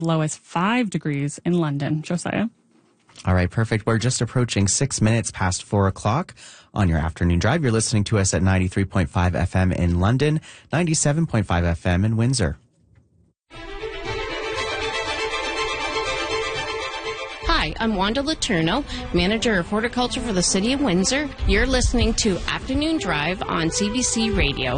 low as 5 degrees in London. Josiah. All right, perfect. We're just approaching 6 minutes past 4 o'clock on your afternoon drive. You're listening to us at 93.5 FM in London, 97.5 FM in Windsor. Hi, I'm Wanda Letourneau, Manager of Horticulture for the City of Windsor. You're listening to Afternoon Drive on CBC Radio.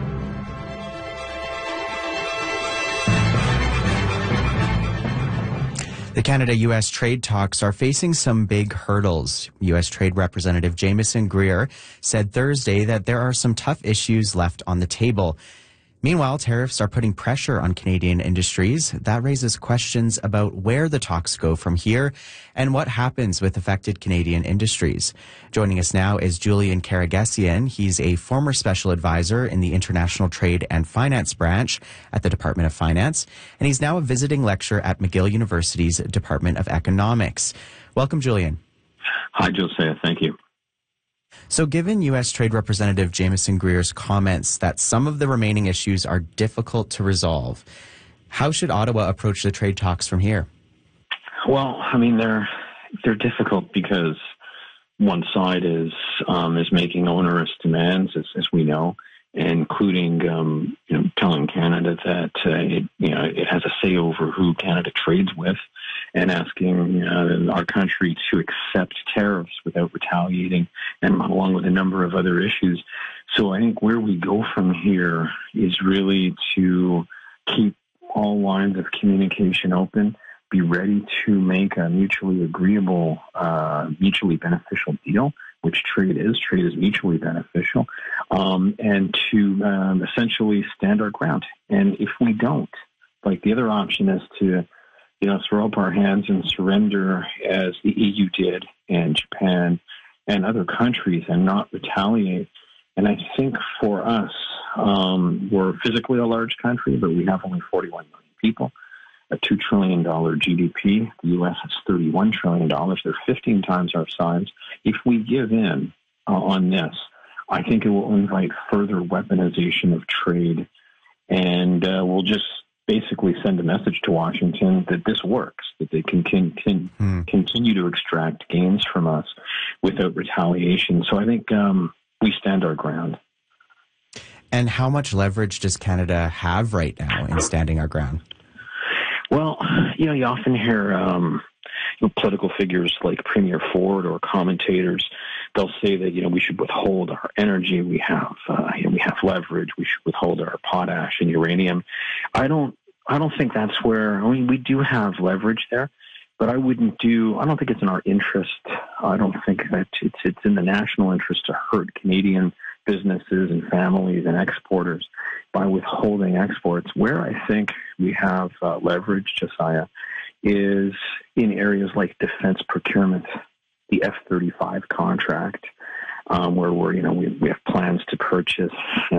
The Canada-U.S. trade talks are facing some big hurdles. U.S. Trade Representative Jamieson Greer said Thursday that there are some tough issues left on the table. Meanwhile, tariffs are putting pressure on Canadian industries. That raises questions about where the talks go from here and what happens with affected Canadian industries. Joining us now is Julian Karagesian. He's a former special advisor in the International Trade and Finance branch at the Department of Finance, and he's now a visiting lecturer at McGill University's Department of Economics. Welcome, Julian. Hi, Josiah. Thank you. So given U.S. Trade Representative Jamieson Greer's comments that some of the remaining issues are difficult to resolve, how should Ottawa approach the trade talks from here? Well, I mean, they're difficult because one side is making onerous demands, as we know, including telling Canada that it has a say over who Canada trades with, and asking our country to accept tariffs without retaliating, and along with a number of other issues. So I think where we go from here is really to keep all lines of communication open, be ready to make a mutually agreeable, mutually beneficial deal, which trade is. Trade is mutually beneficial, and to essentially stand our ground. And if we don't, like, the other option is to throw up our hands and surrender, as the EU did, and Japan and other countries, and not retaliate. And I think for us, we're physically a large country, but we have only 41 million people, a $2 trillion GDP. The U.S. has $31 trillion. They're 15 times our size. If we give in on this, I think it will invite further weaponization of trade, and we'll just basically send a message to Washington that this works, that they can continue to extract gains from us without retaliation. So I think we stand our ground. And how much leverage does Canada have right now in standing our ground? Well, you often hear political figures like Premier Ford or commentators. They'll say that we should withhold our energy. We have leverage. We should withhold our potash and uranium. I don't think that's where. I mean, we do have leverage there, but I don't think it's in our interest. I don't think that it's in the national interest to hurt Canadian businesses and families and exporters by withholding exports. Where I think we have leverage, Josiah, is in areas like defense procurement, the F-35 contract, where we have plans to purchase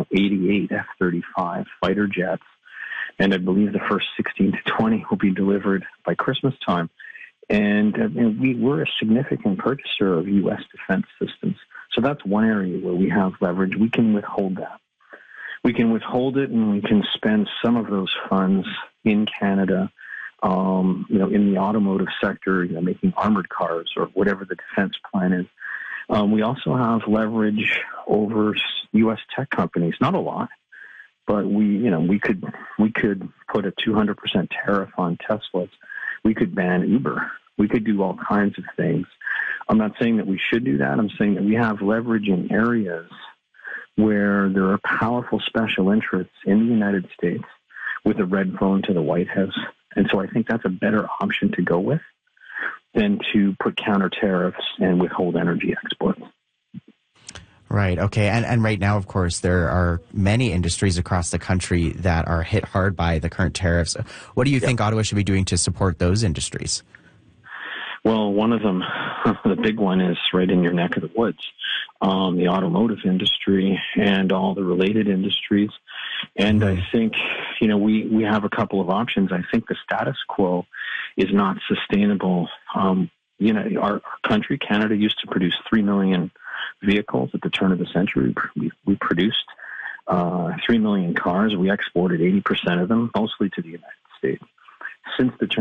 88 F-35 fighter jets, and I believe the first 16 to 20 will be delivered by Christmas time. And we're a significant purchaser of U.S. defense systems. So that's one area where we have leverage. We can withhold that. We can withhold it, and we can spend some of those funds in Canada, in the automotive sector, making armored cars or whatever the defense plan is. We also have leverage over U.S. tech companies. Not a lot, but we could put a 200% tariff on Teslas. We could ban Uber. We could do all kinds of things. I'm not saying that we should do that. I'm saying that we have leverage in areas where there are powerful special interests in the United States with a red phone to the White House. And so I think that's a better option to go with than to put counter tariffs and withhold energy exports. Right. Okay. And right now, of course, there are many industries across the country that are hit hard by the current tariffs. What do you think Ottawa should be doing to support those industries? Well, one of them, the big one, is right in your neck of the woods, the automotive industry and all the related industries. And I think, we have a couple of options. I think the status quo is not sustainable. Our country, Canada, used to produce 3 million vehicles at the turn of the century. We produced 3 million cars. We exported 80% of them, mostly to the United States. since the turn